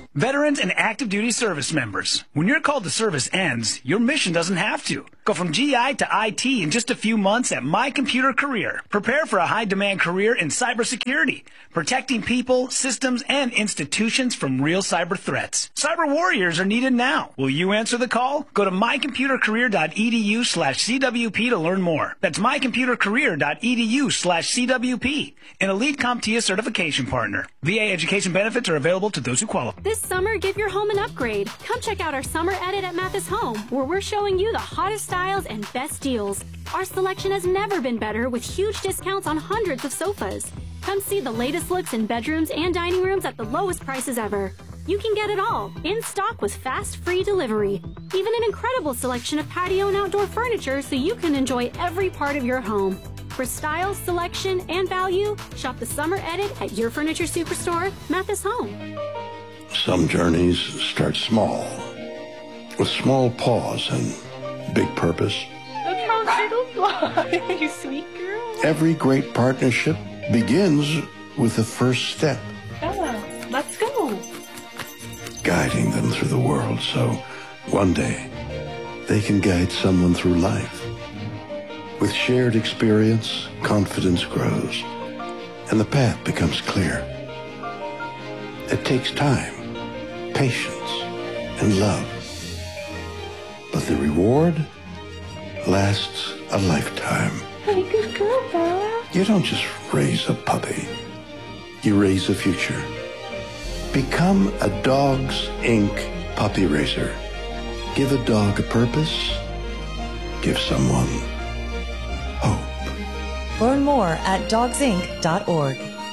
Veterans and active duty service members. When your call to service ends, your mission doesn't have to. Go from GI to IT in just a few months at My Computer Career. Prepare for a high-demand career in cybersecurity, protecting people, systems, and institutions from real cyber threats. Cyber warriors are needed now. Will you answer the call? Go to mycomputercareer.edu/CWP to learn more. That's mycomputercareer.edu/CWP, an Elite CompTIA certification partner. VA education benefits are available to those who qualify. This summer, give your home an upgrade. Come check out our summer edit at Mathis Home, where we're showing you the hottest styles and best deals. Our selection has never been better, with huge discounts on hundreds of sofas. Come see the latest looks in bedrooms and dining rooms at the lowest prices ever. You can get it all, in stock with fast, free delivery. Even an incredible selection of patio and outdoor furniture so you can enjoy every part of your home. For style, selection, and value, shop the summer edit at your furniture superstore, Mathis Home. Some journeys start small, with small pause and big purpose. Look how little fly, you sweet girl. Every great partnership begins with the first step. Bella, let's go. Guiding them through the world so one day they can guide someone through life. With shared experience, confidence grows, and the path becomes clear. It takes time, patience, and love. But the reward lasts a lifetime. Hey, good girl, Bella. You don't just raise a puppy. You raise a future. Become a Dogs Inc. puppy raiser. Give a dog a purpose. Give someone hope. Learn more at dogsinc.org.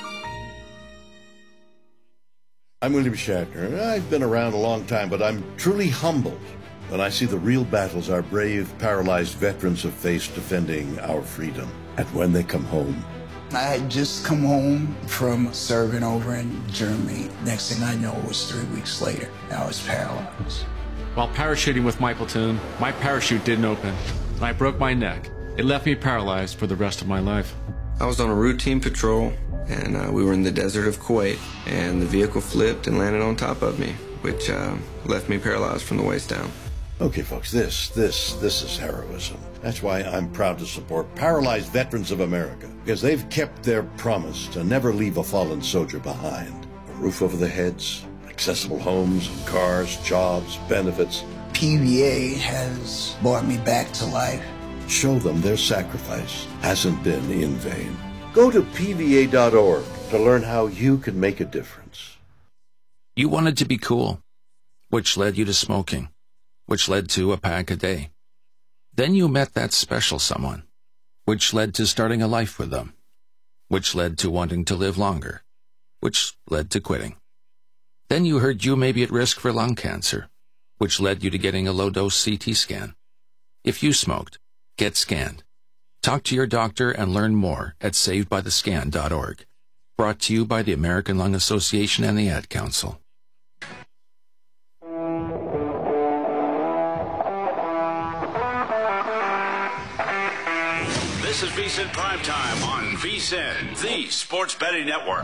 I'm William Shatner. I've been around a long time, but I'm truly humbled when I see the real battles our brave, paralyzed veterans have faced defending our freedom. And when they come home, I had just come home from serving over in Germany. Next thing I know, it was 3 weeks later. I was paralyzed. While parachuting with my platoon, my parachute didn't open, and I broke my neck. It left me paralyzed for the rest of my life. I was on a routine patrol, and we were in the desert of Kuwait, and the vehicle flipped and landed on top of me, which left me paralyzed from the waist down. okay, folks, this is heroism. That's why I'm proud to support Paralyzed Veterans of America, because they've kept their promise to never leave a fallen soldier behind. A roof over their heads, accessible homes and cars, jobs, benefits. PVA has brought me back to life. Show them their sacrifice hasn't been in vain. Go to PVA.org to learn how you can make a difference. You wanted to be cool, which led you to smoking, which led to a pack a day. Then you met that special someone, which led to starting a life with them, which led to wanting to live longer, which led to quitting. Then you heard you may be at risk for lung cancer, which led you to getting a low-dose CT scan. If you smoked, get scanned. Talk to your doctor and learn more at savedbythescan.org. Brought to you by the American Lung Association and the Ad Council. This is VSiN Primetime on VSiN, the Sports Betting Network.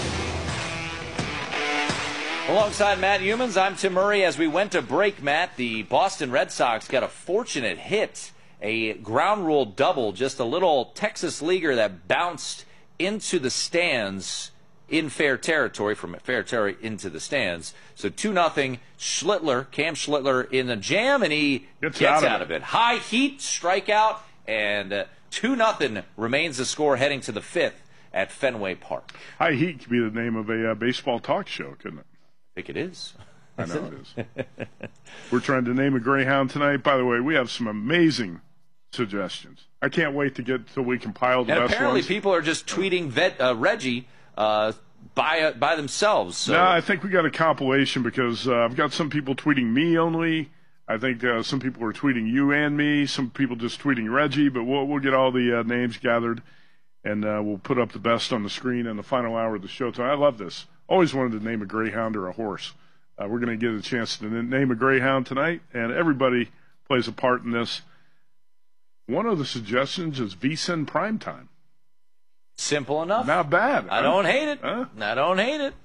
Alongside Matt Humans, I'm Tim Murray. As we went to break, Matt, the Boston Red Sox got a fortunate hit, a ground rule double, just a little Texas leaguer that bounced into the stands in fair territory, from fair territory into the stands. So 2-0, Schlittler, Cam Schlittler in the jam, and he gets out of it. High heat, strikeout, and 2-0 remains the score heading to the fifth at Fenway Park. High heat could be the name of a baseball talk show, couldn't it? I think it is. I know it is. We're trying to name a greyhound tonight. By the way, we have some amazing suggestions. I can't wait to get till we compile the best ones. And apparently people are just tweeting Reggie by themselves. So. No, I think we got a compilation because I've got some people tweeting me only. I think some people are tweeting you and me. Some people just tweeting Reggie. But we'll get all the names gathered, and we'll put up the best on the screen in the final hour of the show. I love this. Always wanted to name a greyhound or a horse. We're going to get a chance to name a greyhound tonight, and everybody plays a part in this. One of the suggestions is VSiN Primetime. Simple enough. Not bad. I don't hate it. Huh? I don't hate it.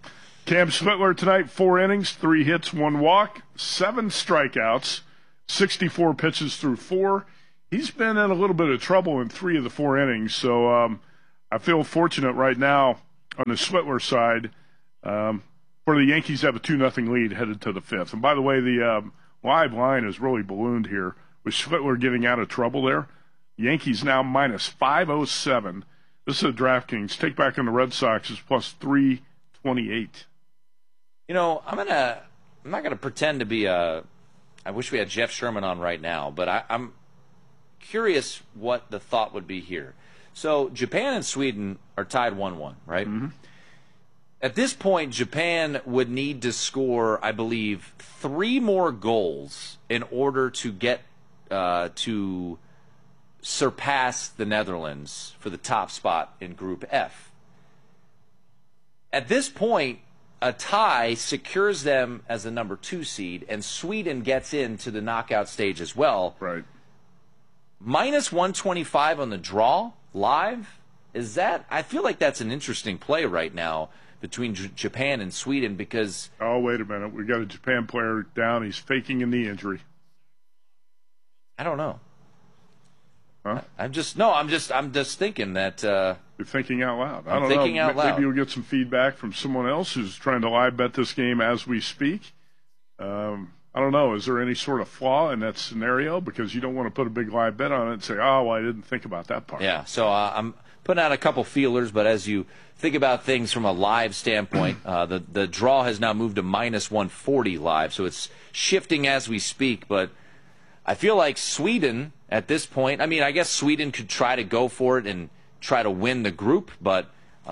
Cam Slittler tonight, 4 innings, 3 hits, 1 walk, 7 strikeouts, 64 pitches through 4. He's been in a little bit of trouble in 3 of the 4 innings, so I feel fortunate right now on the Slittler side for the Yankees to have a 2-0 lead headed to the 5th. And by the way, the live line has really ballooned here with Slittler getting out of trouble there. Yankees now minus 507. This is a DraftKings. Take back on the Red Sox is plus 328. You know, I'm not gonna pretend to be I wish we had Jeff Sherman on right now, but I'm curious what the thought would be here. So Japan and Sweden are tied 1-1, right? Mm-hmm. At this point, Japan would need to score, I believe, 3 more goals in order to get to surpass the Netherlands for the top spot in Group F. At this point, a tie secures them as the number 2 seed, and Sweden gets into the knockout stage as well. Right. Minus 125 on the draw live. Is that? I feel like that's an interesting play right now between Japan and Sweden because. Oh, wait a minute. We got a Japan player down. He's faking a knee injury. I don't know. Huh? I'm just thinking that. You're thinking out loud. I don't thinking know. Out loud. Maybe you'll get some feedback from someone else who's trying to live bet this game as we speak. I don't know. Is there any sort of flaw in that scenario? Because you don't want to put a big live bet on it and say, oh, well, I didn't think about that part. Yeah, so I'm putting out a couple feelers, but as you think about things from a live standpoint, the draw has now moved to minus 140 live, so it's shifting as we speak. But I feel like Sweden at this point, I mean, I guess Sweden could try to go for it and try to win the group, but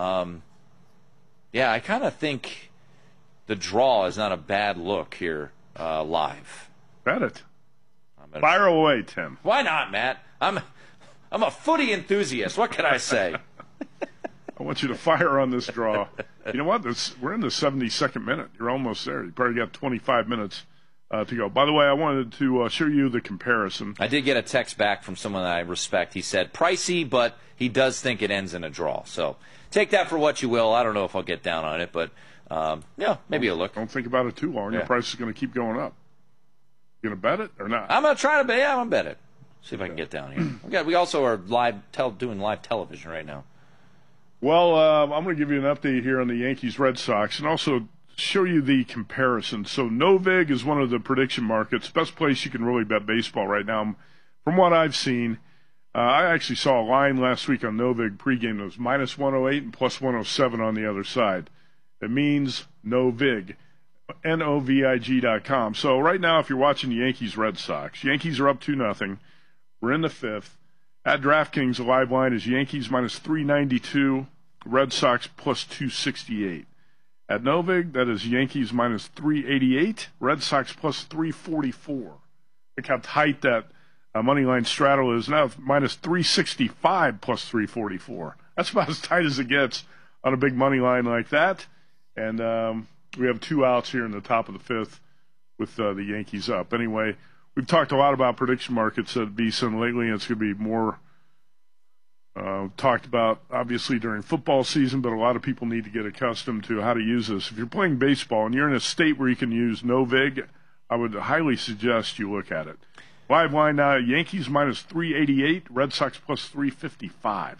yeah, I kind of think the draw is not a bad look here. Live. Bet it. Fire away, Tim. Why not, Matt? I'm a footy enthusiast. What can I say? I want you to fire on this draw. You know what? We're in the 72nd minute. You're almost there. You probably got 25 minutes to go. By the way, I wanted to show you the comparison. I did get a text back from someone that I respect. He said, pricey, but he does think it ends in a draw. So take that for what you will. I don't know if I'll get down on it, but yeah, maybe a look. Don't think about it too long. Yeah. The price is going to keep going up. You going to bet it or not? I'm going to try to bet. Yeah, I'm going to bet it. See if I can get down here. We also are doing live television right now. Well, I'm going to give you an update here on the Yankees Red Sox and also show you the comparison. So Novig is one of the prediction markets, best place you can really bet baseball right now. From what I've seen, I actually saw a line last week on Novig pregame that was minus 108 and plus 107 on the other side. It means Novig, Novig.com. So right now, if you're watching the Yankees Red Sox, Yankees are up 2-0. We're in the 5th. At DraftKings, the live line is Yankees minus 392, Red Sox plus 268. At Novig, that is Yankees minus 388, Red Sox plus 344. Look how tight that money line straddle is. Now minus 365 plus 344. That's about as tight as it gets on a big money line like that. And we have 2 outs here in the top of the 5th with the Yankees up. Anyway, we've talked a lot about prediction markets at VSiN lately, and it's going to be more talked about, obviously, during football season, but a lot of people need to get accustomed to how to use this. If you're playing baseball and you're in a state where you can use Novig, I would highly suggest you look at it. Live line now, Yankees minus 388, Red Sox plus 355.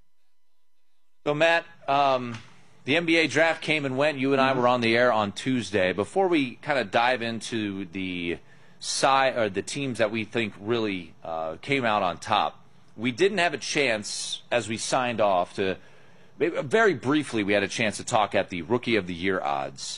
So, Matt, the NBA draft came and went. You and I were on the air on Tuesday. Before we kind of dive into the teams that we think really came out on top, we didn't have a chance as we signed off to very briefly. We had a chance to talk at the Rookie of the Year odds.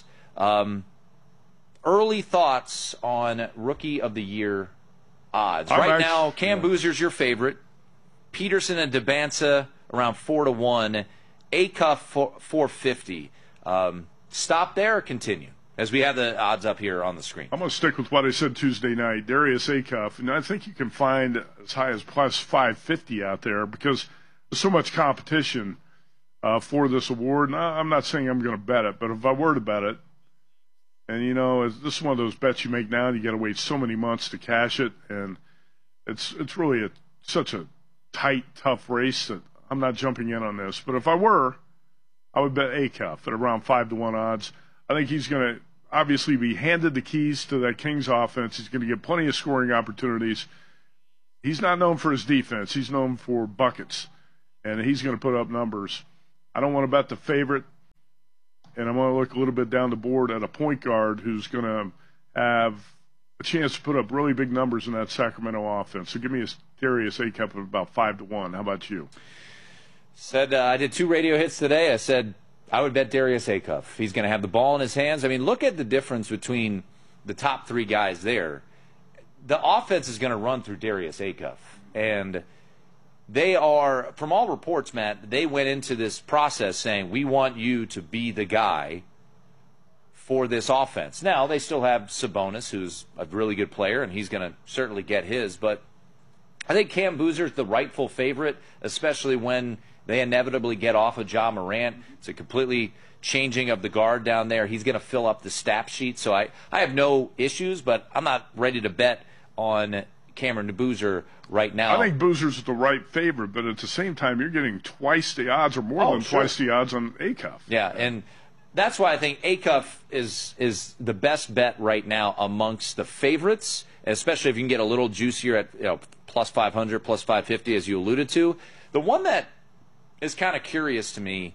Early thoughts on Rookie of the Year odds. Right now, Cam Boozer's your favorite. Peterson and Debanza around 4-1. Acuff 450. Stop there or continue? As we have the odds up here on the screen. I'm going to stick with what I said Tuesday night. Darius Acuff, and I think you can find as high as plus 550 out there because there's so much competition for this award. And I'm not saying I'm going to bet it, but if I were to bet it, and you know, this is one of those bets you make now, and you got to wait so many months to cash it, and it's really such a tight, tough race that I'm not jumping in on this. But if I were, I would bet Acuff at around 5-1 odds. I think he's going to obviously be handed the keys to that Kings offense. He's going to get plenty of scoring opportunities. He's not known for his defense. He's known for buckets, and he's going to put up numbers. I don't want to bet the favorite, and I'm going to look a little bit down the board at a point guard who's going to have a chance to put up really big numbers in that Sacramento offense. So give me a Darius Acuff of about 5-1. How about you? Said I did 2 radio hits today. I said I would bet Darius Acuff. He's going to have the ball in his hands. I mean, look at the difference between the top 3 guys there. The offense is going to run through Darius Acuff. And they are, from all reports, Matt, they went into this process saying, we want you to be the guy for this offense. Now, they still have Sabonis, who's a really good player, and he's going to certainly get his. But I think Cam Boozer's the rightful favorite, especially when they inevitably get off of Ja Morant. It's a completely changing of the guard down there. He's going to fill up the stat sheet. So I have no issues, but I'm not ready to bet on Cameron Boozer right now. I think Boozer's the right favorite, but at the same time, you're getting twice the odds or more than twice the odds on Acuff. Yeah, and that's why I think Acuff is the best bet right now amongst the favorites, especially if you can get a little juicier at plus 500, plus 550, as you alluded to. The one that is kind of curious to me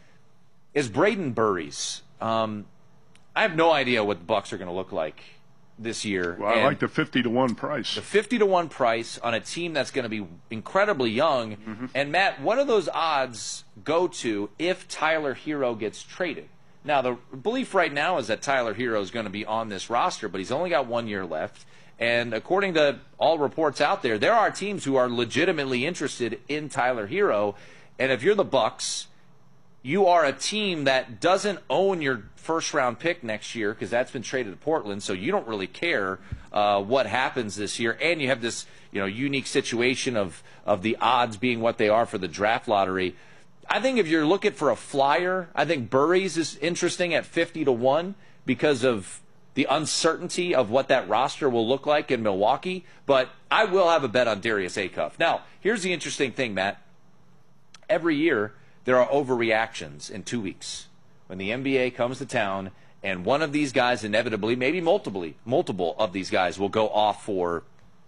is Braden Burries. I have no idea what the Bucks are going to look like this year. Well, I like the 50-1 price. The 50-1 price on a team that's going to be incredibly young. Mm-hmm. And, Matt, what do those odds go to if Tyler Hero gets traded? Now, the belief right now is that Tyler Hero is going to be on this roster, but he's only got 1 year left. And according to all reports out there, there are teams who are legitimately interested in Tyler Hero. And if you're the Bucks, you are a team that doesn't own your first-round pick next year because that's been traded to Portland, so you don't really care what happens this year. And you have this unique situation of the odds being what they are for the draft lottery. I think if you're looking for a flyer, I think Burries is interesting at 50-1 because of the uncertainty of what that roster will look like in Milwaukee. But I will have a bet on Darius Acuff. Now, here's the interesting thing, Matt. Every year, there are overreactions in 2 weeks when the NBA comes to town, and one of these guys inevitably, maybe multiple of these guys will go off for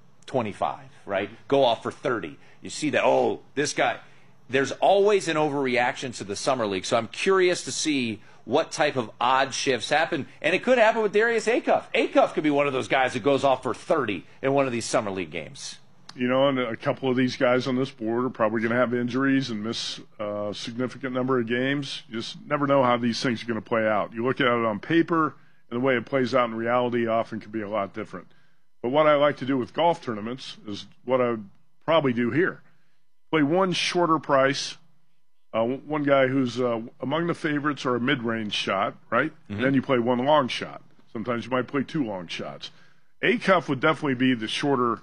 25, right? Go off for 30. You see that, this guy. There's always an overreaction to the Summer League, so I'm curious to see what type of odd shifts happen, and it could happen with Darius Acuff. Acuff could be one of those guys that goes off for 30 in one of these Summer League games. And a couple of these guys on this board are probably going to have injuries and miss a significant number of games. You just never know how these things are going to play out. You look at it on paper, and the way it plays out in reality often can be a lot different. But what I like to do with golf tournaments is what I would probably do here. Play one shorter price, one guy who's among the favorites or a mid-range shot, right? Mm-hmm. And then you play one long shot. Sometimes you might play 2 long shots. Acuff would definitely be the shorter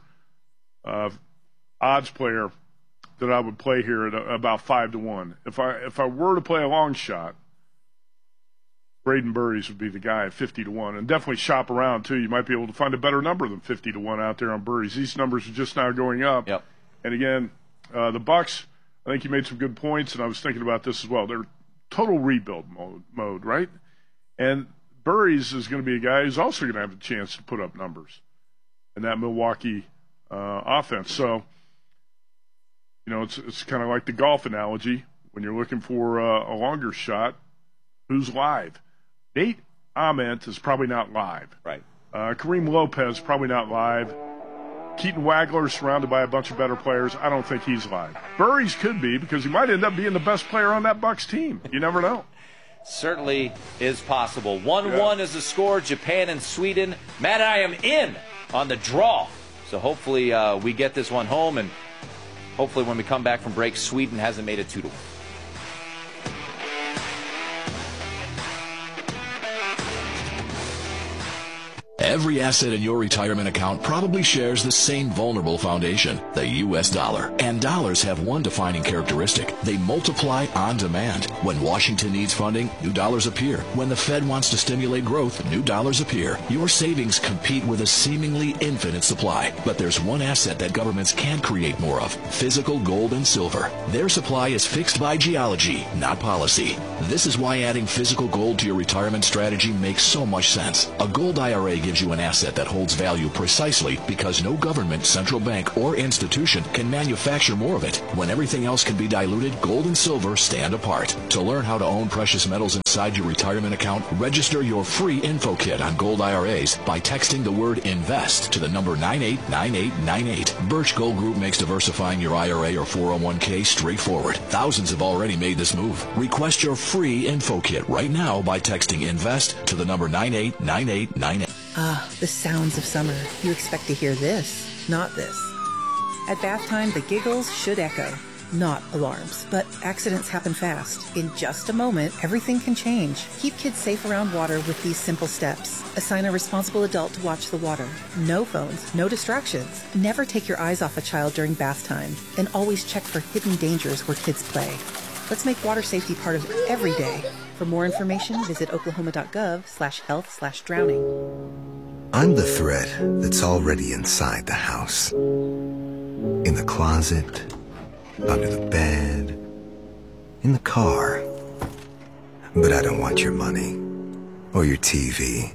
odds player that I would play here at about 5-1. If I were to play a long shot, Braden Burries would be the guy at 50-1, and definitely shop around too. You might be able to find a better number than 50-1 out there on Burries. These numbers are just now going up. Yep. And again, the Bucks, I think you made some good points, and I was thinking about this as well. They're total rebuild mode, right? And Burries is going to be a guy who's also going to have a chance to put up numbers in that Milwaukee offense. So, it's kind of like the golf analogy. When you're looking for a longer shot, who's live? Nate Ament is probably not live. Right. Kareem Lopez probably not live. Keaton Wagler surrounded by a bunch of better players. I don't think he's live. Burries could be because he might end up being the best player on that Bucks team. You never know. Certainly is possible. 1-1 is the score. Japan and Sweden. Matt, I am in on the draw. So hopefully we get this one home, and hopefully when we come back from break, Sweden hasn't made it 2-1. Every asset in your retirement account probably shares the same vulnerable foundation, the U.S. dollar. And dollars have one defining characteristic. They multiply on demand. When Washington needs funding, new dollars appear. When the Fed wants to stimulate growth, new dollars appear. Your savings compete with a seemingly infinite supply. But there's one asset that governments can't create more of: physical gold and silver. Their supply is fixed by geology, not policy. This is why adding physical gold to your retirement strategy makes so much sense. A gold IRA gives you an asset that holds value precisely because no government, central bank, or institution can manufacture more of it. When everything else can be diluted, gold and silver stand apart. To learn how to own precious metals inside your retirement account, register your free info kit on gold IRAs by texting the word INVEST to the number 989898. Birch Gold Group makes diversifying your IRA or 401k straightforward. Thousands have already made this move. Request your free info kit right now by texting INVEST to the number 989898. Ah, the sounds of summer. You expect to hear this, not this. At bath time, the giggles should echo. Not alarms, but accidents happen fast. In just a moment, everything can change. Keep kids safe around water with these simple steps. Assign a responsible adult to watch the water. No phones, no distractions. Never take your eyes off a child during bath time. And always check for hidden dangers where kids play. Let's make water safety part of every day. For more information, visit oklahoma.gov/health/drowning. I'm the threat that's already inside the house. In the closet, under the bed, in the car. But I don't want your money or your TV.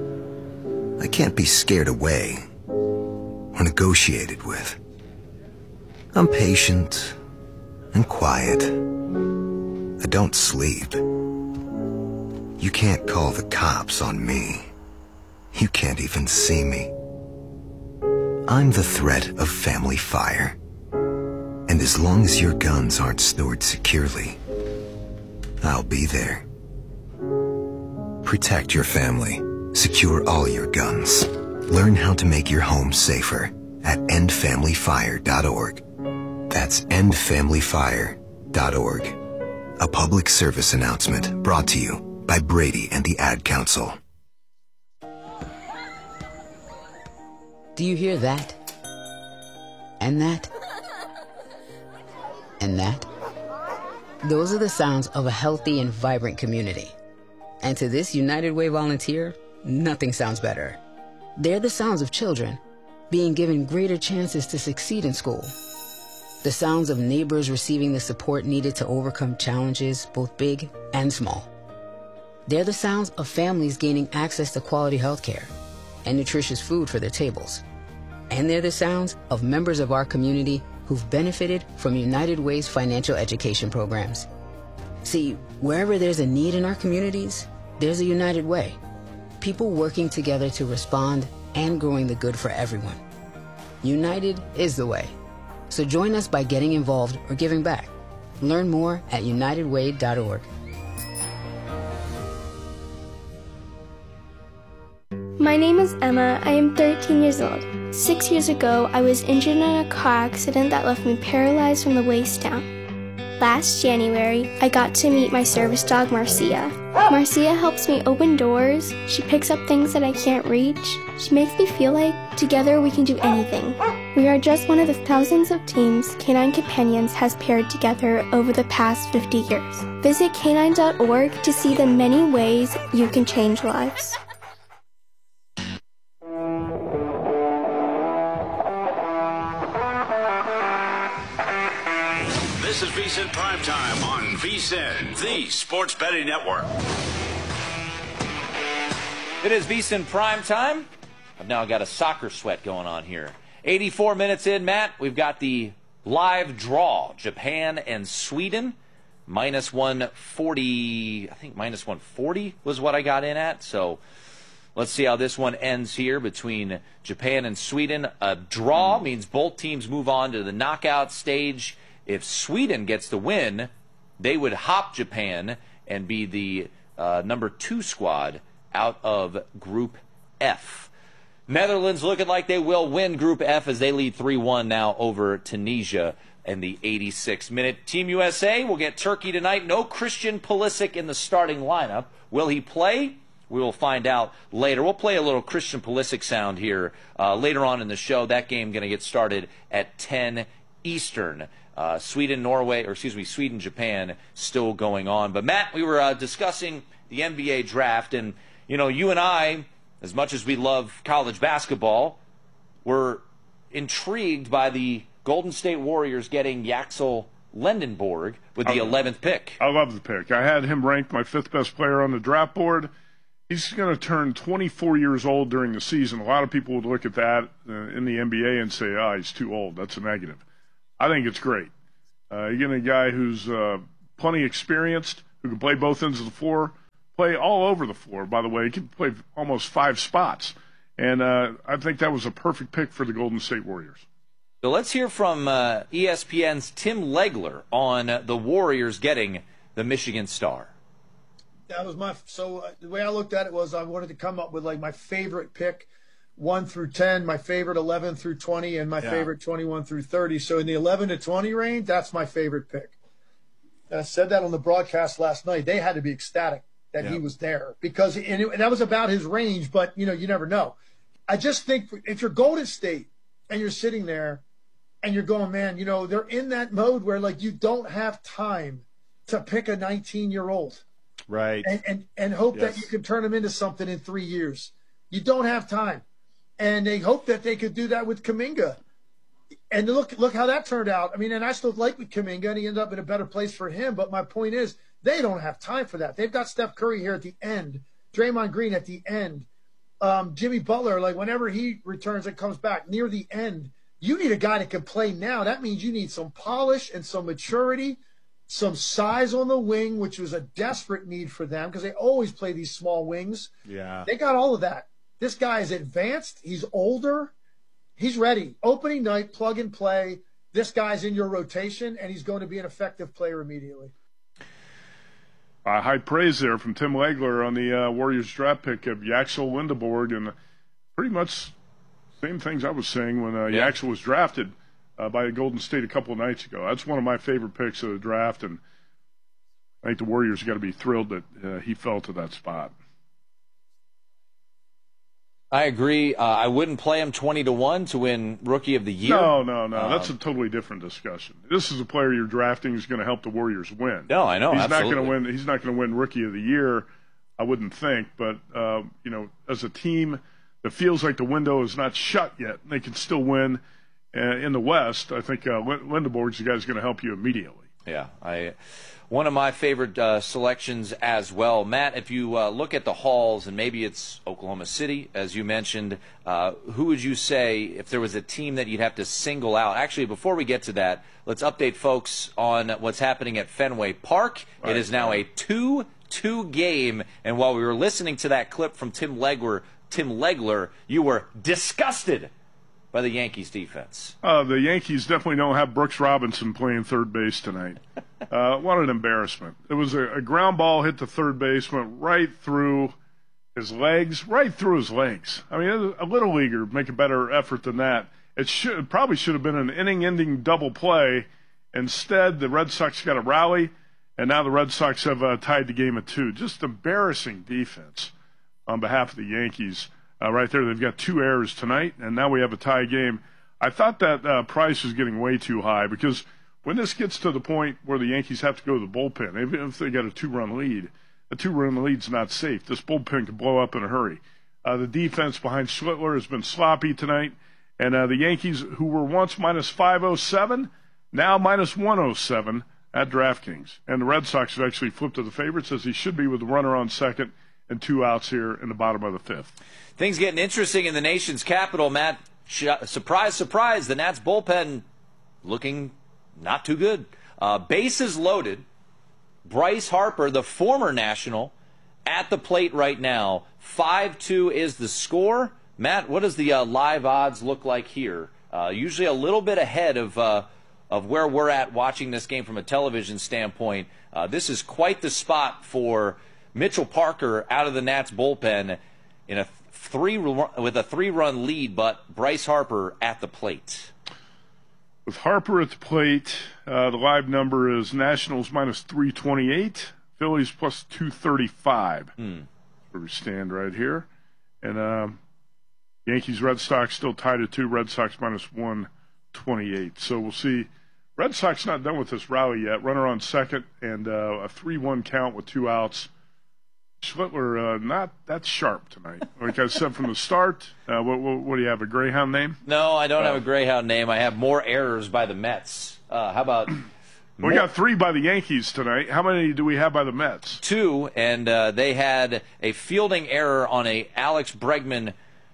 I can't be scared away or negotiated with. I'm patient and quiet. I don't sleep. You can't call the cops on me. You can't even see me. I'm the threat of family fire. And as long as your guns aren't stored securely, I'll be there. Protect your family. Secure all your guns. Learn how to make your home safer at endfamilyfire.org. That's endfamilyfire.org. A public service announcement brought to you by Brady and the Ad Council. Do you hear that? And that? And that? Those are the sounds of a healthy and vibrant community. And to this United Way volunteer, nothing sounds better. They're the sounds of children being given greater chances to succeed in school. The sounds of neighbors receiving the support needed to overcome challenges, both big and small. They're the sounds of families gaining access to quality health care and nutritious food for their tables. And they're the sounds of members of our community who've benefited from United Way's financial education programs. See, wherever there's a need in our communities, there's a United Way. People working together to respond and growing the good for everyone. United is the way. So join us by getting involved or giving back. Learn more at unitedway.org. My name is Emma. I am 13 years old. 6 years ago, I was injured in a car accident that left me paralyzed from the waist down. Last January, I got to meet my service dog, Marcia. Marcia helps me open doors. She picks up things that I can't reach. She makes me feel like together we can do anything. We are just one of the thousands of teams Canine Companions has paired together over the past 50 years. Visit canine.org to see the many ways you can change lives. This is VSiN Primetime on VSiN, the Sports Betting Network. It is VSiN Primetime. I've now got a soccer sweat going on here. 84 minutes in, Matt. We've got the live draw. Japan and Sweden. Minus 140. I think minus 140 was what I got in at. So let's see how this one ends here between Japan and Sweden. A draw means both teams move on to the knockout stage. If Sweden gets the win, they would hop Japan and be the number 2 squad out of Group F. Netherlands looking like they will win Group F as they lead 3-1 now over Tunisia in the 86th minute. Team USA will get Turkey tonight. No Christian Pulisic in the starting lineup. Will he play? We will find out later. We'll play a little Christian Pulisic sound here later on in the show. That game going to get started at 10 Eastern. Sweden, Japan still going on. But Matt, we were discussing the NBA draft, and you and I, as much as we love college basketball, were intrigued by the Golden State Warriors getting Yaxel Lendenborg with the 11th pick. I love the pick. I had him ranked my 5th best player on the draft board. He's going to turn 24 years old during the season. A lot of people would look at that in the NBA and say, he's too old. That's a negative. I think it's great. You're getting a guy who's plenty experienced, who can play both ends of the floor, play all over the floor, by the way. He can play almost 5 spots. And I think that was a perfect pick for the Golden State Warriors. So let's hear from ESPN's Tim Legler on the Warriors getting the Michigan Star. That was the way I looked at it was I wanted to come up with like my favorite pick 1 through 10, my favorite 11 through 20, and my favorite 21 through 30. So in the 11 to 20 range, that's my favorite pick. And I said that on the broadcast last night. They had to be ecstatic that he was there because and that was about his range, but you never know. I just think if you're Golden State and you're sitting there and you're going, man, they're in that mode where like you don't have time to pick a 19-year-old. Right. And hope that you can turn him into something in 3 years. You don't have time. And they hope that they could do that with Kuminga. And look how that turned out. I mean, and I still like with Kuminga, and he ended up in a better place for him. But my point is, they don't have time for that. They've got Steph Curry here at the end, Draymond Green at the end, Jimmy Butler, like whenever he returns and comes back near the end. You need a guy that can play now. That means you need some polish and some maturity, some size on the wing, which was a desperate need for them because they always play these small wings. Yeah. They got all of that. This guy is advanced. He's older. He's ready. Opening night, plug and play. This guy's in your rotation, and he's going to be an effective player immediately. High praise there from Tim Legler on the Warriors draft pick of Yaxel Lendenborg, and pretty much same things I was saying when Yaxel was drafted by Golden State a couple of nights ago. That's one of my favorite picks of the draft, and I think the Warriors got to be thrilled that he fell to that spot. I agree. I wouldn't play him 20-1 to win Rookie of the Year. No. That's a totally different discussion. This is a player you're drafting who's going to help the Warriors win. No, I know. He's absolutely. not going to win. He's not going to win Rookie of the Year, I wouldn't think. But as a team that feels like the window is not shut yet, they can still win in the West. I think Lendenborg's the guy who's going to help you immediately. Yeah, one of my favorite selections as well. Matt, if you look at the hauls, and maybe it's Oklahoma City, as you mentioned, who would you say, if there was a team that you'd have to single out? Actually, before we get to that, let's update folks on what's happening at Fenway Park. It is now a 2-2 game, and while we were listening to that clip from Tim Legler, you were disgusted by the Yankees defense. The Yankees definitely don't have Brooks Robinson playing third base tonight. What an embarrassment. It was a ground ball hit to third base, went right through his legs. I mean, a little leaguer would make a better effort than that. It probably should have been an inning-ending double play. Instead, the Red Sox got a rally, and now the Red Sox have tied the game at 2. Just embarrassing defense on behalf of the Yankees. Right there, they've got 2 errors tonight, and now we have a tie game. I thought that price was getting way too high because when this gets to the point where the Yankees have to go to the bullpen, even if they got a 2-run lead, a 2-run lead's not safe. This bullpen can blow up in a hurry. The defense behind Schlittler has been sloppy tonight, and the Yankees, who were once minus 507, now minus 107 at DraftKings. And the Red Sox have actually flipped to the favorites, as he should be with the runner on second and 2 outs here in the bottom of the 5th. Things getting interesting in the nation's capital, Matt. Surprise, surprise, the Nats bullpen looking not too good. Bases loaded. Bryce Harper, the former National, at the plate right now. 5-2 is the score. Matt, what does the live odds look like here? Usually a little bit ahead of where we're at watching this game from a television standpoint. This is quite the spot for Mitchell Parker out of the Nats bullpen with a 3-run lead, but Bryce Harper at the plate. With Harper at the plate, the live number is Nationals minus 328, Phillies plus 235. where we stand right here. And Yankees, Red Sox still tied at 2. Red Sox minus 128. So we'll see. Red Sox not done with this rally yet. Runner on second and a 3-1 count with 2 outs. Schlittler not that sharp tonight. Like I said from the start, what do you have, a Greyhound name? No, I don't have a Greyhound name. I have more errors by the Mets. How about... We got 3 by the Yankees tonight. How many do we have by the Mets? 2, and they had a fielding error on a Alex Bregman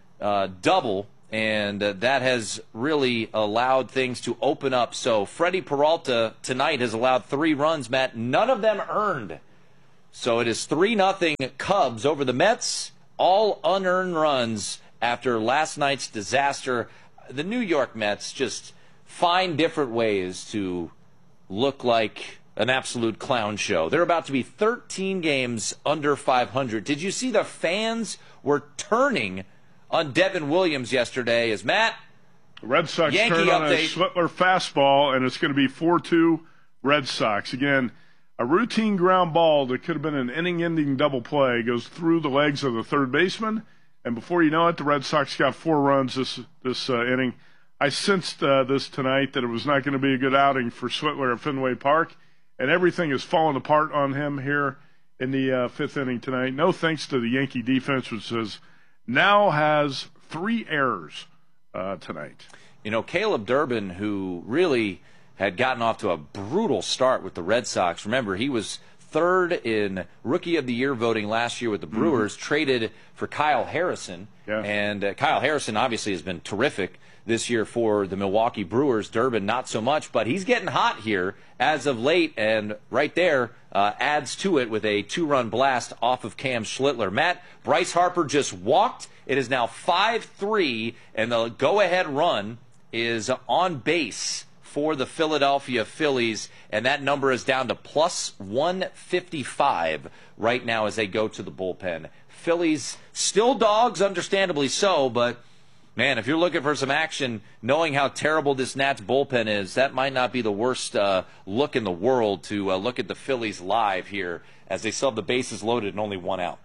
double, and that has really allowed things to open up. So Freddie Peralta tonight has allowed 3 runs, Matt. None of them earned. So it is 3-0 Cubs over the Mets, all unearned runs after last night's disaster. The New York Mets just find different ways to look like an absolute clown show. They're about to be 13 games under 500. Did you see the fans were turning on Devin Williams yesterday? As Matt, the Red Sox Yankee turned on update. a Schlittler fastball, and it's going to be 4-2 Red Sox. Again, a routine ground ball that could have been an inning-ending double play goes through the legs of the third baseman, and before you know it, the Red Sox got 4 runs this inning. I sensed this tonight that it was not going to be a good outing for Schlittler at Fenway Park, and everything has fallen apart on him here in the 5th inning tonight. No thanks to the Yankee defense, which now has 3 errors tonight. You know, Caleb Durbin, who really had gotten off to a brutal start with the Red Sox. Remember, he was 3rd in Rookie of the Year voting last year with the Brewers, traded for Kyle Harrison. Yeah. And Kyle Harrison obviously has been terrific this year for the Milwaukee Brewers. Durbin, not so much, but he's getting hot here as of late, and right there adds to it with a 2-run blast off of Cam Schlittler. Matt, Bryce Harper just walked. It is now 5-3, and the go-ahead run is on base for the Philadelphia Phillies, and that number is down to plus 155 right now as they go to the bullpen. Phillies still dogs, understandably so, but man, if you're looking for some action, knowing how terrible this Nats bullpen is, that might not be the worst look in the world to look at the Phillies live here as they still have the bases loaded and only 1 out.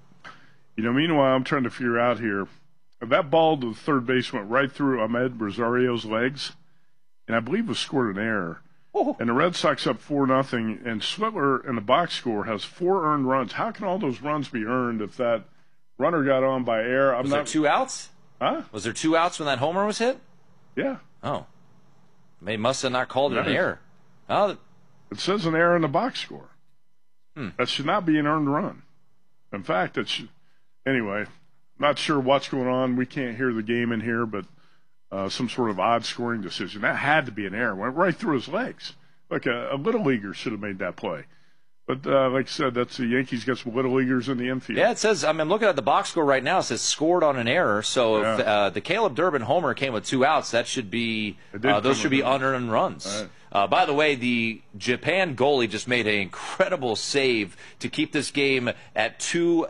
You know, meanwhile, I'm trying to figure out here, that ball to the third base went right through Ahmed Rosario's legs, and I believe was scored an error. Oh. And the Red Sox up 4-0, and Schlittler in the box score has 4 earned runs. How can all those runs be earned if that runner got on by error? Was there 2 outs? Huh? Was there 2 outs when that homer was hit? Yeah. Oh. They must have not called it an error. Oh. It says an error in the box score. That should not be an earned run. In fact, it should. Anyway, not sure what's going on. We can't hear the game in here, but some sort of odd scoring decision. That had to be an error. Went right through his legs. Like a little leaguer should have made that play. But like I said, that's the Yankees got some little leaguers in the infield. Yeah, it says, I'm looking at the box score right now. It says scored on an error. So if the Caleb Durbin homer came with 2 outs, that should be those should be unearned runs. Right. By the way, the Japan goalie just made an incredible save to keep this game at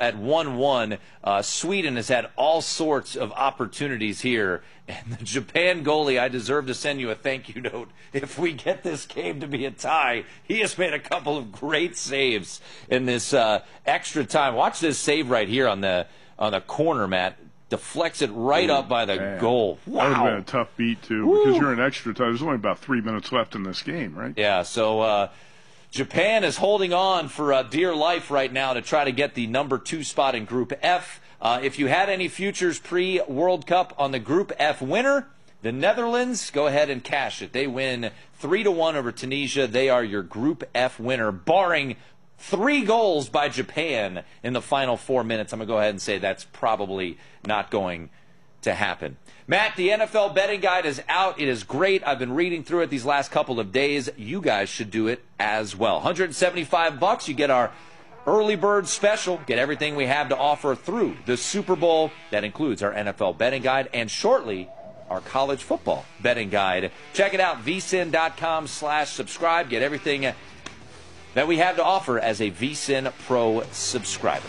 1-1. Sweden has had all sorts of opportunities here. And the Japan goalie, I deserve to send you a thank you note if we get this game to be a tie. He has made a couple of great saves in this extra time. Watch this save right here on the corner, Matt. Deflects it right up by the goal. Wow. That would have been a tough beat, too, because you're in extra time. There's only about 3 minutes left in this game, right? Yeah, so Japan is holding on for dear life right now to try to get the number 2 spot in Group F. If you had any futures pre-World Cup on the Group F winner, the Netherlands, go ahead and cash it. They win 3-1 over Tunisia. They are your Group F winner, barring 3 goals by Japan in the final 4 minutes. I'm going to go ahead and say that's probably not going to happen. Matt, the NFL betting guide is out. It is great. I've been reading through it these last couple of days. You guys should do it as well. $175. You get our early bird special. Get everything we have to offer through the Super Bowl. That includes our NFL betting guide and shortly our college football betting guide. Check it out, vsin.com/subscribe. Get everything that we have to offer as a VSiN Pro subscriber.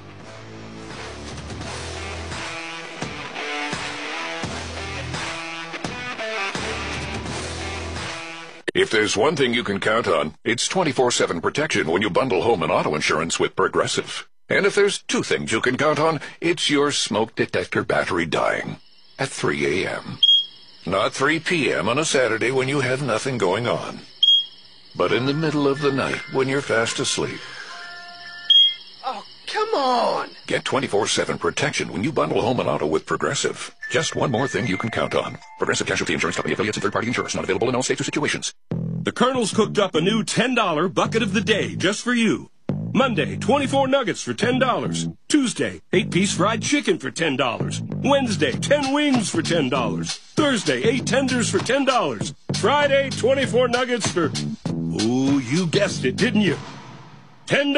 If there's one thing you can count on, it's 24/7 protection when you bundle home and auto insurance with Progressive. And if there's two things you can count on, it's your smoke detector battery dying at 3 a.m. Not 3 p.m. on a Saturday when you have nothing going on, but in the middle of the night when you're fast asleep. Oh, come on! Get 24/7 protection when you bundle home and auto with Progressive. Just one more thing you can count on. Progressive Casualty Insurance Company, affiliates, and third-party insurance. Not available in all states or situations. The Colonel's cooked up a new $10 bucket of the day just for you. Monday, 24 nuggets for $10. Tuesday, 8-piece fried chicken for $10. Wednesday, 10 wings for $10. Thursday, 8 tenders for $10. Friday, 24 nuggets for... Ooh, you guessed it, didn't you? $10.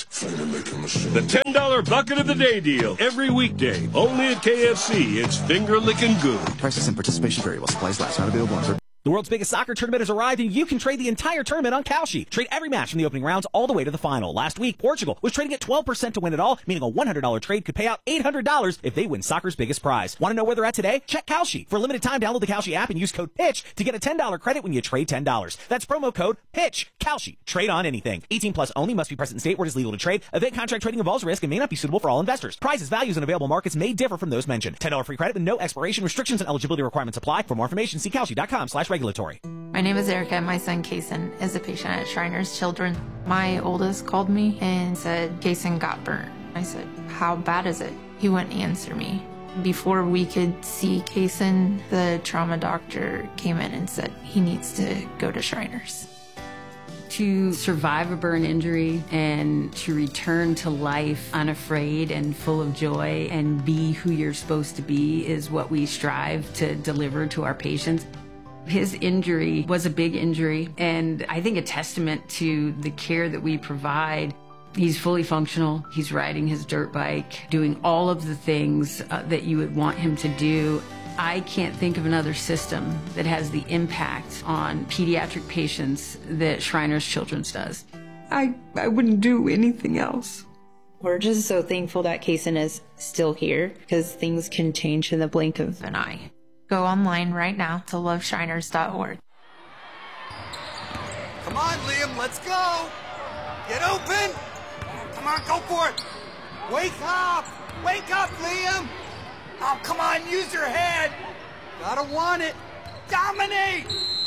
The $10 bucket of the day deal. Every weekday. Only at KFC. It's finger-licking good. Prices and participation vary while supplies last. Not available on... The world's biggest soccer tournament has arrived, and you can trade the entire tournament on Kalshi. Trade every match from the opening rounds all the way to the final. Last week, Portugal was trading at 12% to win it all, meaning a $100 trade could pay out $800 if they win soccer's biggest prize. Want to know where they're at today? Check Kalshi. For a limited time, download the Kalshi app and use code PITCH to get a $10 credit when you trade $10. That's promo code PITCH. Kalshi. Trade on anything. 18 plus only. Must be present in state where it is legal to trade. Event contract trading involves risk and may not be suitable for all investors. Prices, values, and available markets may differ from those mentioned. $10 free credit with no expiration. Restrictions and eligibility requirements apply. For more information, see Kalshi.com/regulatory. My name is Erica. My son, Kason, is a patient at Shriners Children. My oldest called me and said, Kason got burnt. I said, how bad is it? He wouldn't answer me. Before we could see Kason, the trauma doctor came in and said he needs to go to Shriners. To survive a burn injury and to return to life unafraid and full of joy and be who you're supposed to be is what we strive to deliver to our patients. His injury was a big injury, and I think a testament to the care that we provide. He's fully functional. He's riding his dirt bike, doing all of the things that you would want him to do. I can't think of another system that has the impact on pediatric patients that Shriners Children's does. I wouldn't do anything else. We're just so thankful that Kason is still here because things can change in the blink of an eye. Go online right now to loveshriners.org. Come on, Liam, let's go! Get open! Come on, go for it! Wake up! Wake up, Liam! Oh, come on, use your head! Gotta want it! Dominate!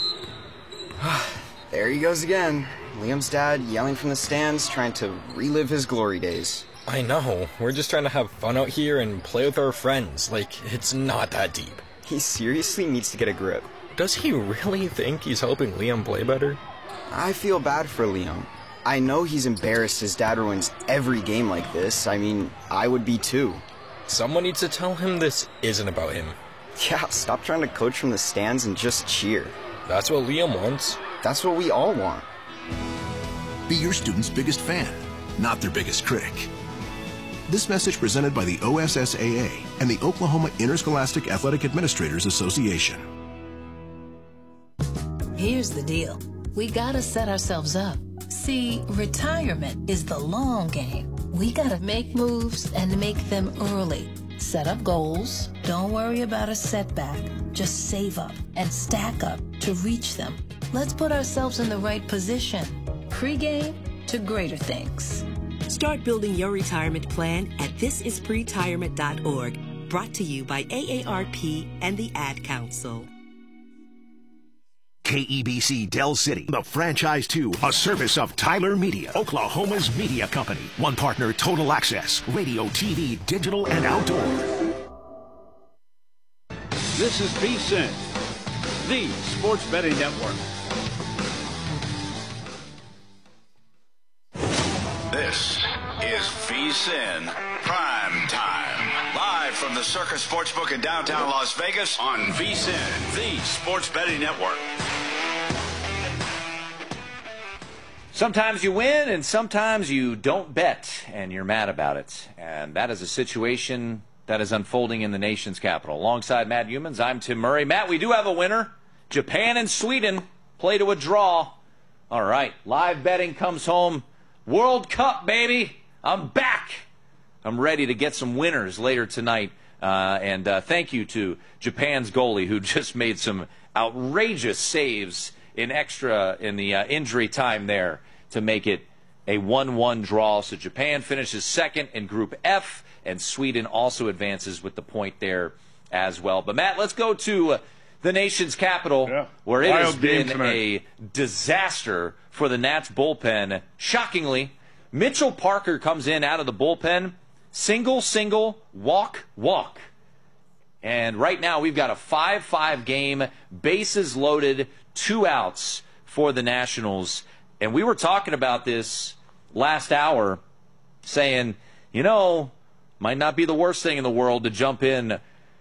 There he goes again. Liam's dad yelling from the stands, trying to relive his glory days. I know. We're just trying to have fun out here and play with our friends. Like, it's not that deep. He seriously needs to get a grip. Does he really think he's helping Liam play better? I feel bad for Liam. I know he's embarrassed his dad ruins every game like this. I mean, I would be too. Someone needs to tell him this isn't about him. Yeah, stop trying to coach from the stands and just cheer. That's what Liam wants. That's what we all want. Be your student's biggest fan, not their biggest critic. This message presented by the OSSAA and the Oklahoma Interscholastic Athletic Administrators Association. Here's the deal. We gotta set ourselves up. See, retirement is the long game. We gotta make moves and make them early. Set up goals. Don't worry about a setback. Just save up and stack up to reach them. Let's put ourselves in the right position. Pre-game to greater things. Start building your retirement plan at thisispretirement.org. Brought to you by AARP and the Ad Council. KEBC Del City, the franchise 2, a service of Tyler Media, Oklahoma's media company. One partner, Total Access, radio, TV, digital, and outdoor. This is VSiN, the Sports Betting Network. This is VSiN Prime Time. Live from the Circus Sportsbook in downtown Las Vegas on VSiN, the Sports Betting Network. Sometimes you win and sometimes you don't bet and you're mad about it. And that is a situation that is unfolding in the nation's capital. Alongside Matt Humans, I'm Tim Murray. Matt, we do have a winner. Japan and Sweden play to a draw. All right, live betting comes home. World Cup, baby. I'm back. I'm ready to get some winners later tonight. And thank you to Japan's goalie who just made some outrageous saves in the injury time there to make it a 1-1 draw. So Japan finishes second in Group F, and Sweden also advances with the point there as well. But, Matt, let's go to the nation's capital, where it has been a disaster for the Nats bullpen. Shockingly, Mitchell Parker comes in out of the bullpen, single, walk. And right now we've got a 5-5 game, bases loaded, 2 outs for the Nationals. And we were talking about this last hour, saying, might not be the worst thing in the world to jump in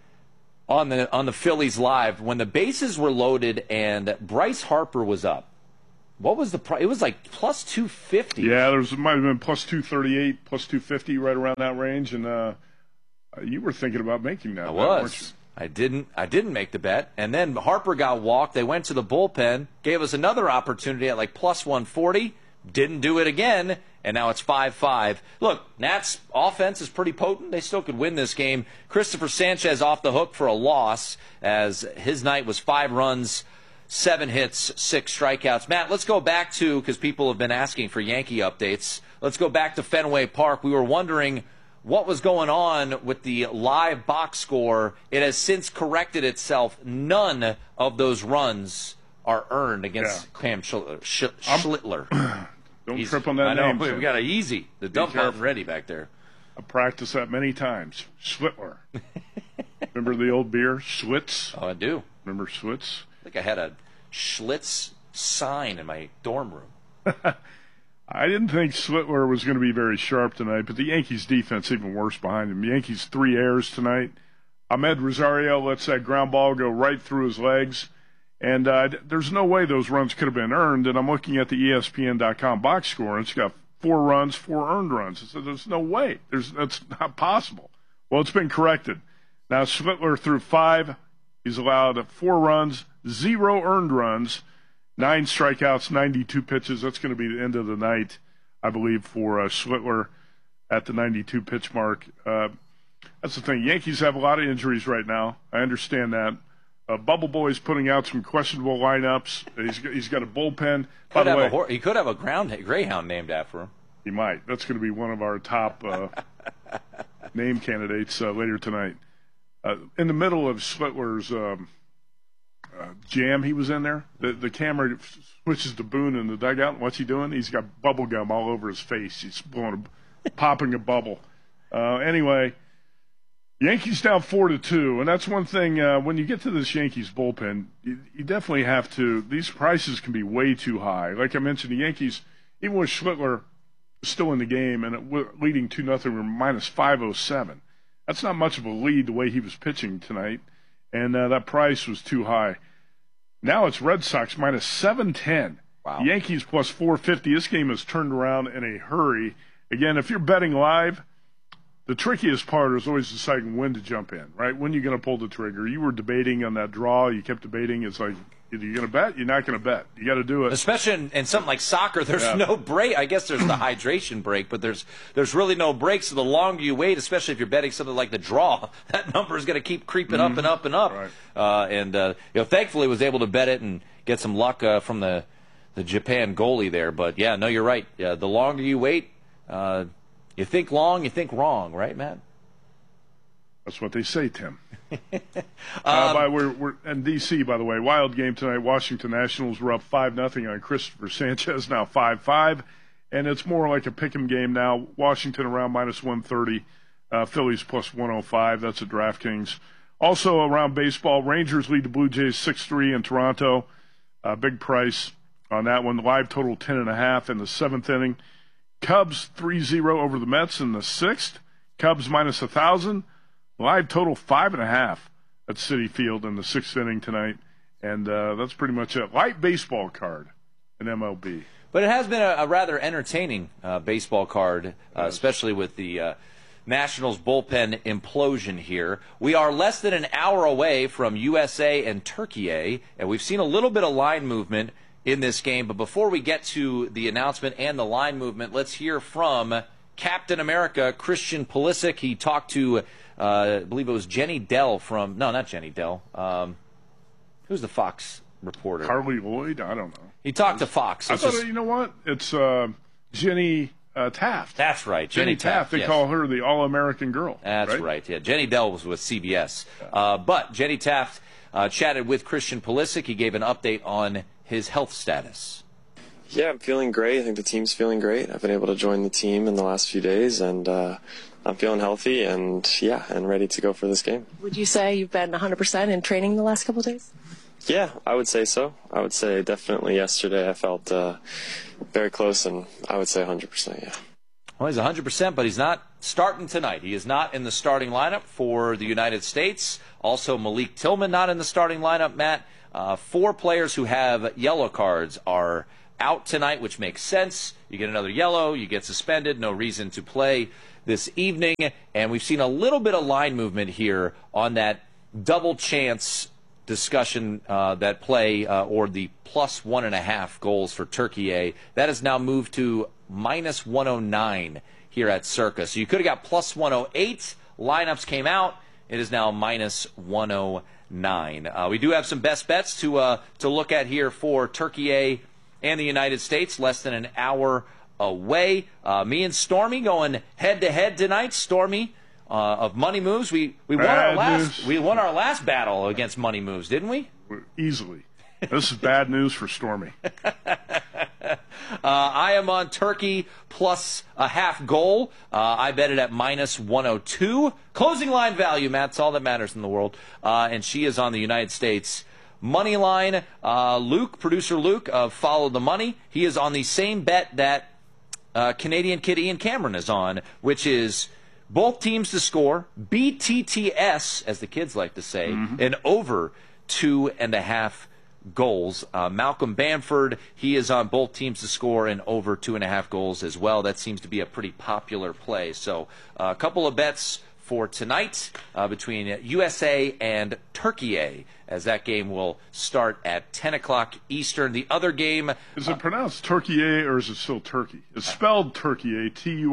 on the Phillies live. When the bases were loaded and Bryce Harper was up, what was the price? It was like plus 250. Yeah, might have been plus 238, plus 250, right around that range. And you were thinking about making that. I was. I didn't make the bet. And then Harper got walked. They went to the bullpen, gave us another opportunity at like plus 140. Didn't do it again, and now it's 5-5. Look, Nats' offense is pretty potent. They still could win this game. Christopher Sanchez off the hook for a loss, as his night was 5 runs, 7 hits, 6 strikeouts. Matt, let's go back to, because people have been asking for Yankee updates, let's go back to Fenway Park. We were wondering what was going on with the live box score. It has since corrected itself. None of those runs are earned against Pam Schlittler. Don't trip on that name. We got the dump button ready back there. I practiced that many times. Schlittler. Remember the old beer, Schlitz? Oh, I do. Remember Schlitz? I think I had a Schlitz sign in my dorm room. I didn't think Schlittler was going to be very sharp tonight, but the Yankees' defense even worse behind him. Yankees 3 errors tonight. Ahmed Rosario lets that ground ball go right through his legs. And there's no way those runs could have been earned. And I'm looking at the ESPN.com box score, and it's got 4 runs, 4 earned runs. So there's no way. That's not possible. Well, it's been corrected. Now, Schlittler threw 5. He's allowed 4 runs, 0 earned runs, 9 strikeouts, 92 pitches. That's going to be the end of the night, I believe, for Schlittler at the 92 pitch mark. That's the thing. Yankees have a lot of injuries right now. I understand that. Bubble Boy's putting out some questionable lineups. He's got a bullpen. By the way, he could have a greyhound named after him. He might. That's going to be one of our top name candidates later tonight. In the middle of Schlittler's jam, he was in there. The camera switches to Boone in the dugout. What's he doing? He's got bubble gum all over his face. He's popping a bubble. Anyway. Yankees down 4-2, and that's one thing. When you get to this Yankees bullpen, you definitely have to. These prices can be way too high. Like I mentioned, the Yankees, even with Schlittler still in the game and leading 2-0, were minus 507. That's not much of a lead the way he was pitching tonight, and that price was too high. Now it's Red Sox minus 710. Wow. Yankees plus 450. This game has turned around in a hurry. Again, if you're betting live, the trickiest part is always deciding when to jump in, right? When you're going to pull the trigger. You were debating on that draw. You kept debating. It's like, either you're going to bet, you're not going to bet. You got to do it. Especially in something like soccer, there's no break. I guess there's the hydration break, but there's really no break. So the longer you wait, especially if you're betting something like the draw, that number is going to keep creeping up and up and up. Right. Thankfully was able to bet it and get some luck from the Japan goalie there. But, yeah, no, you're right. Yeah, the longer you wait, you think long, you think wrong, right, Matt? That's what they say, Tim. We're in D.C., by the way. Wild game tonight. Washington Nationals were up 5-0 on Christopher Sanchez, now 5-5. And it's more like a pick'em game now. Washington around minus 130. Phillies plus 105. That's at DraftKings. Also around baseball, Rangers lead the Blue Jays 6-3 in Toronto. Big price on that one. Live total 10.5 in the 7th inning. Cubs 3-0 over the Mets in the 6th. Cubs minus 1,000. Live total 5.5 at Citi Field in the 6th inning tonight. And that's pretty much it. Light baseball card in MLB. But it has been a rather entertaining baseball card, especially with the Nationals bullpen implosion here. We are less than an hour away from USA and Turkey, and we've seen a little bit of line movement in this game. But before we get to the announcement and the line movement, let's hear from Captain America, Christian Pulisic. He talked to, I believe it was Jenny Dell from, no, not Jenny Dell. Who's the Fox reporter? Carly Lloyd? I don't know. He talked to Fox. I thought, you know what? It's Jenny Taft. That's right, Jenny Taft. They call her the All-American Girl. That's right. Yeah, Jenny Bell was with CBS. But Jenny Taft chatted with Christian Pulisic. He gave an update on his health status. Yeah, I'm feeling great. I think the team's feeling great. I've been able to join the team in the last few days, and I'm feeling healthy and ready to go for this game. Would you say you've been 100% in training the last couple of days? Yeah, I would say so. I would say definitely yesterday I felt very close, and I would say 100%, yeah. Well, he's 100%, but he's not starting tonight. He is not in the starting lineup for the United States. Also, Malik Tillman not in the starting lineup, Matt. 4 players who have yellow cards are out tonight, which makes sense. You get another yellow, you get suspended, no reason to play this evening. And we've seen a little bit of line movement here on that double chance discussion that play or the plus 1.5 goals for Turkey. That has now moved to minus 109 here at Circa. So you could have got plus 108. Lineups came out. It is now minus 109. We do have some best bets to look at here for Turkey and the United States, less than an hour away. Me and Stormy going head-to-head tonight. Stormy of Money Moves. We won our last battle against Money Moves, didn't we? Easily. This is bad news for Stormy. I am on Turkey plus a half goal. I bet it at minus 102. Closing line value, Matt. That's all that matters in the world. And she is on the United States money line. Producer Luke of Follow the Money, he is on the same bet that Canadian kid Ian Cameron is on, which is both teams to score, BTTS, as the kids like to say, and over 2.5 goals. Malcolm Bamford, he is on both teams to score and over 2.5 goals as well. That seems to be a pretty popular play. So a couple of bets for tonight between USA and Turkey, as that game will start at 10 o'clock Eastern. The other game... Is it pronounced Turkey or is it still Turkey? It's spelled Turkey,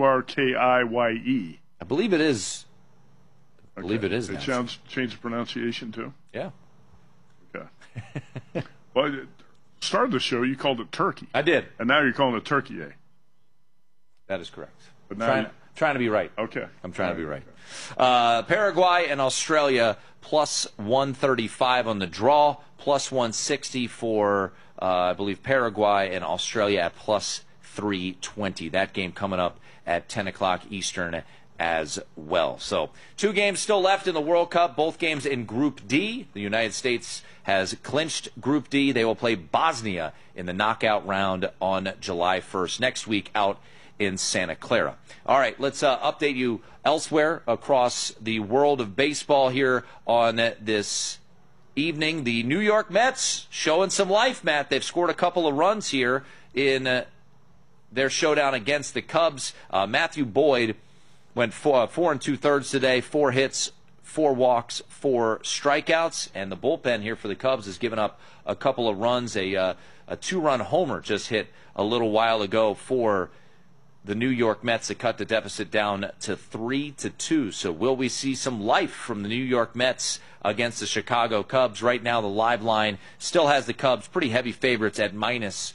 Turkiye. I believe it is. I believe it is. They changed the pronunciation too? Yeah. Okay. Well, started the show, you called it Turkey. I did. And now you're calling it Turkey. That is correct. But now trying to be right. Okay. I'm trying to be right. Paraguay and Australia plus 135 on the draw, plus 160 for, I believe, Paraguay and Australia at plus 320. That game coming up at 10 o'clock Eastern as well. So 2 games still left in the World Cup, both games in Group D. The United States has clinched Group D. They will play Bosnia in the knockout round on July 1st next week out in Santa Clara. All right, let's update you elsewhere across the world of baseball here on this evening. The New York Mets showing some life, Matt. They've scored a couple of runs here in their showdown against the Cubs. Matthew Boyd went 4 2/3 today, 4 hits, 4 walks, 4 strikeouts, and the bullpen here for the Cubs has given up a couple of runs. A 2-run homer just hit a little while ago for the New York Mets to cut the deficit down to 3-2. So will we see some life from the New York Mets against the Chicago Cubs? Right now the live line still has the Cubs pretty heavy favorites at minus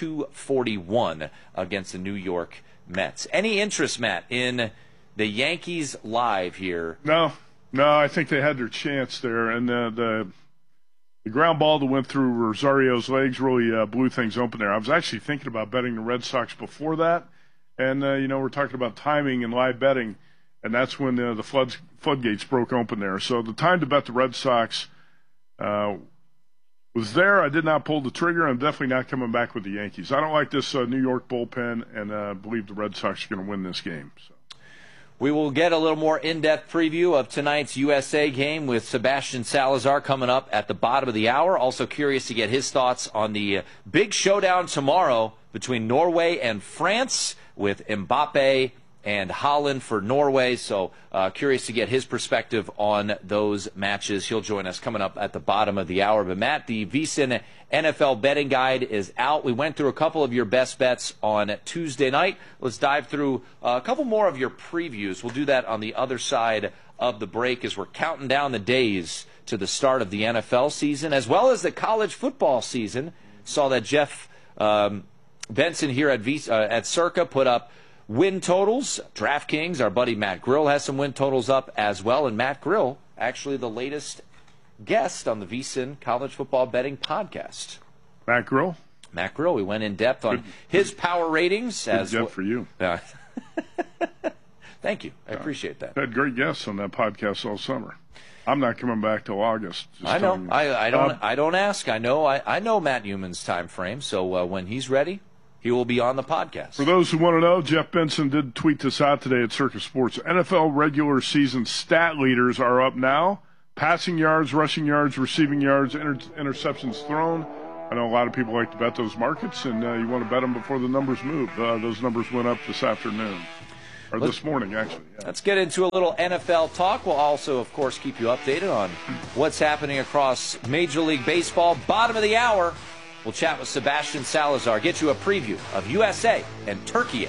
241 against the New York Mets. Any interest, Matt, in the Yankees live here? No, I think they had their chance there, and the ground ball that went through Rosario's legs really blew things open there. I was actually thinking about betting the Red Sox before that, and we're talking about timing and live betting, and that's when the floodgates broke open there. So the time to bet the Red Sox was there. I did not pull the trigger. I'm definitely not coming back with the Yankees. I don't like this New York bullpen, and believe the Red Sox are going to win this game. So. We will get a little more in-depth preview of tonight's USA game with Sebastian Salazar coming up at the bottom of the hour. Also curious to get his thoughts on the big showdown tomorrow between Norway and France with Mbappe and Haaland for Norway. So curious to get his perspective on those matches. He'll join us coming up at the bottom of the hour. But Matt, the VSiN NFL betting guide is out. We went through a couple of your best bets on Tuesday night. Let's dive through a couple more of your previews. We'll do that on the other side of the break as we're counting down the days to the start of the NFL season as well as the college football season. Saw that Jeff Benson here at Circa put up win totals. DraftKings, our buddy Matt Grill has some win totals up as well. And Matt Grill, actually the latest guest on the VSiN College Football Betting Podcast. Matt Grill? Matt Grill. We went in depth on his power ratings. Good for you. Thank you. I appreciate that. Had great guests on that podcast all summer. I'm not coming back till August. I know. I don't ask. I know Matt Newman's time frame. So when he's ready, he will be on the podcast. For those who want to know, Jeff Benson did tweet this out today at Circa Sports. NFL regular season stat leaders are up now. Passing yards, rushing yards, receiving yards, interceptions thrown. I know a lot of people like to bet those markets, and you want to bet them before the numbers move. Those numbers went up this afternoon, or this morning, actually. Yeah. Let's get into a little NFL talk. We'll also, of course, keep you updated on what's happening across Major League Baseball. Bottom of the hour, we'll chat with Sebastian Salazar, get you a preview of USA and Turkey.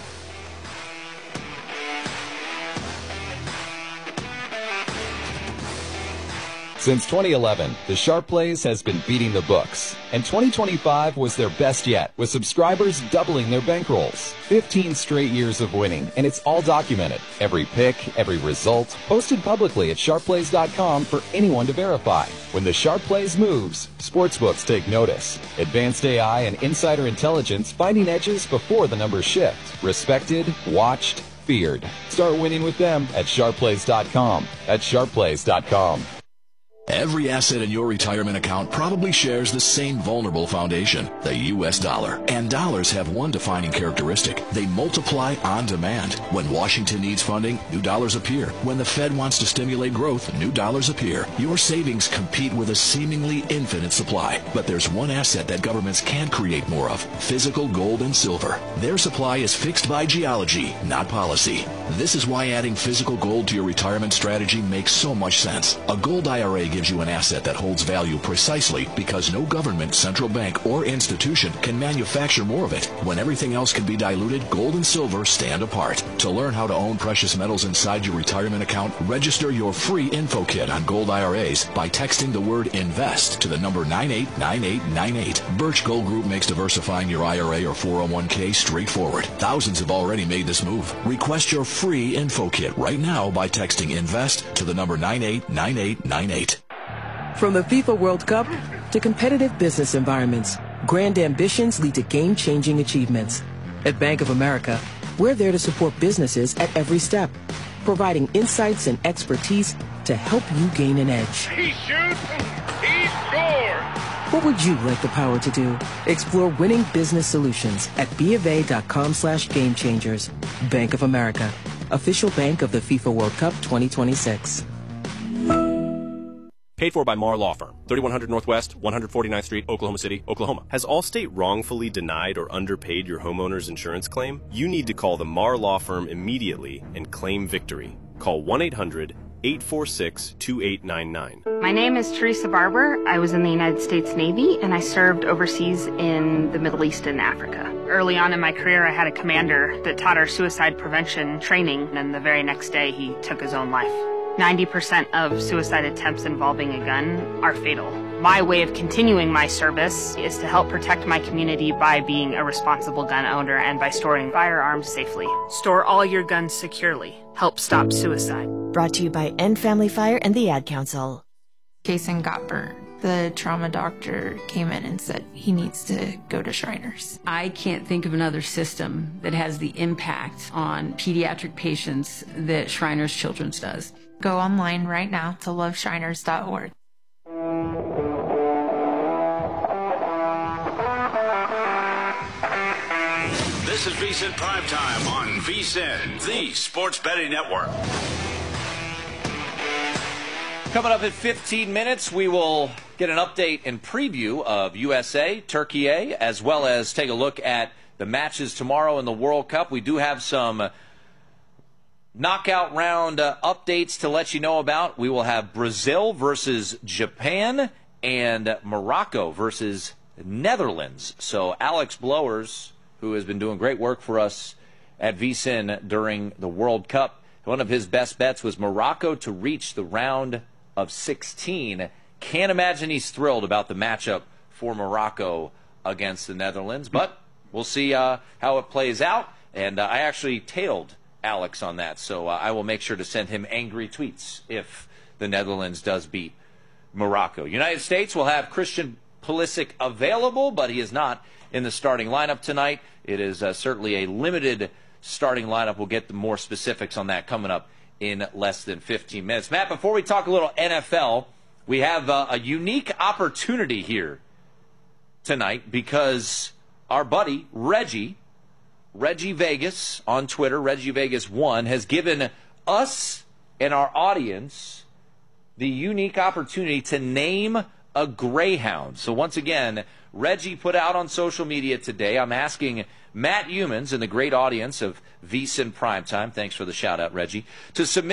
Since 2011, the Sharp Plays has been beating the books, and 2025 was their best yet, with subscribers doubling their bankrolls. 15 straight years of winning, and it's all documented. Every pick, every result, posted publicly at sharpplays.com for anyone to verify. When the Sharp Plays moves, sportsbooks take notice. Advanced AI and insider intelligence finding edges before the numbers shift. Respected, watched, feared. Start winning with them at sharpplays.com. That's sharpplays.com. Every asset in your retirement account probably shares the same vulnerable foundation, the U.S. dollar. And dollars have one defining characteristic. They multiply on demand. When Washington needs funding, new dollars appear. When the Fed wants to stimulate growth, new dollars appear. Your savings compete with a seemingly infinite supply. But there's one asset that governments can't create more of: physical gold and silver. Their supply is fixed by geology, not policy. This is why adding physical gold to your retirement strategy makes so much sense. A gold IRA gives you an asset that holds value precisely because no government, central bank, or institution can manufacture more of it. When everything else can be diluted, gold and silver stand apart. To learn how to own precious metals inside your retirement account, register your free info kit on gold IRAs by texting the word INVEST to the number 989898. Birch Gold Group makes diversifying your IRA or 401k straightforward. Thousands have already made this move. Request your free info kit right now by texting INVEST to the number 989898. From the FIFA World Cup to competitive business environments, grand ambitions lead to game-changing achievements. At Bank of America, we're there to support businesses at every step, providing insights and expertise to help you gain an edge. He shoots, he scores! What would you like the power to do? Explore winning business solutions at BofA.com/gamechangers. Bank of America, official bank of the FIFA World Cup 2026. Paid for by Marr Law Firm, 3100 Northwest, 149th Street, Oklahoma City, Oklahoma. Has Allstate wrongfully denied or underpaid your homeowner's insurance claim? You need to call the Marr Law Firm immediately and claim victory. Call 1-800-846-2899. My name is Teresa Barber. I was in the United States Navy, and I served overseas in the Middle East and Africa. Early on in my career, I had a commander that taught our suicide prevention training, and the very next day, he took his own life. 90% of suicide attempts involving a gun are fatal. My way of continuing my service is to help protect my community by being a responsible gun owner and by storing firearms safely. Store all your guns securely. Help stop suicide. Brought to you by End Family Fire and the Ad Council. Kason got burnt. The trauma doctor came in and said he needs to go to Shriners. I can't think of another system that has the impact on pediatric patients that Shriners Children's does. Go online right now to loveshriners.org. This is VSiN Primetime on VSiN, the Sports Betting Network. Coming up in 15 minutes, we will get an update and preview of USA, Turkey, as well as take a look at the matches tomorrow in the World Cup. We do have some knockout round updates to let you know about. We will have Brazil versus Japan and Morocco versus Netherlands. So Alex Blowers, who has been doing great work for us at VSiN during the World Cup, one of his best bets was Morocco to reach the round of 16. Can't imagine he's thrilled about the matchup for Morocco against the Netherlands, but We'll see how it plays out. And I actually tailed Alex on that, so I will make sure to send him angry tweets if the Netherlands does beat Morocco. United States will have Christian Pulisic available, but he is not in the starting lineup tonight. It is certainly a limited starting lineup. We'll get the more specifics on that coming up in less than 15 minutes. Matt, before we talk a little NFL, we have a unique opportunity here tonight because our buddy Reggie Vegas on Twitter, Reggie Vegas 1, has given us and our audience the unique opportunity to name a greyhound. So once again, Reggie put out on social media today, I'm asking Matt Youmans and the great audience of VSiN Primetime, thanks for the shout out, Reggie, to submit